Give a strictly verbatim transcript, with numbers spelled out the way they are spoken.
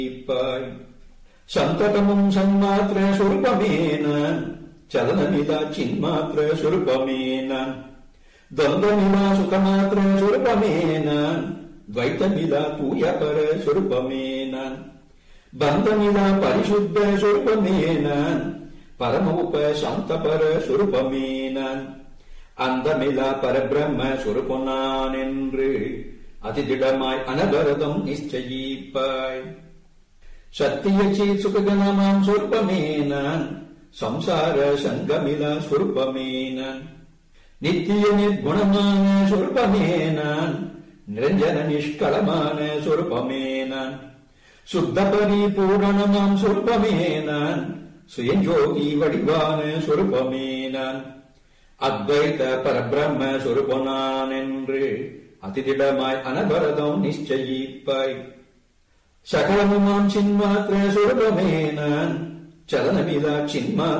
சந்ததமும் சன்மாத்திர சொருபமேன சலனமிதா சின்மாத்திர சொருபமேன துவந்தமிதா சுகமாத்திர சொருபமேன துவைத்தமிதா தூயபர சொருபமேன பந்தமிதா பரிசுத்த சொருபமேன பரம உப சாந்தபர சொருபமேன அந்தமிதா பரபிரம்ம சொருபனான் என்று அதிதிடமாய் அனபரதம் நிச்சயிப்பாய். சத்தியச்சி சுககணமாம் சொருபமேன சம்சார சங்கமித சொருபமேன நித்திய நிர்குணமான சொருபமேன நிரஞ்சன நிஷ்களமான சொருபமேன சுத்த பரிபூரணமாம் சொருபமேன சுயஞ்சோகி வடிவான சொருபமேன அத்வைத பரபிரம்ம சொருபனான் என்று அதிதிடமாய் அனபரதம் நிச்சயிப்பாய். சகலமுமாம் சின்மாத்திர சொருபமேன சலனமிதா சின்மா